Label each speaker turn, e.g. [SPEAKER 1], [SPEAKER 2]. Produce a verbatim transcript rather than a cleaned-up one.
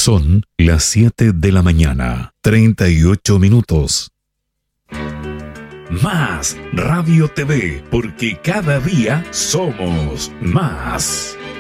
[SPEAKER 1] Son las siete de la mañana, treinta y ocho minutos. Más Radio T V, porque cada día somos más.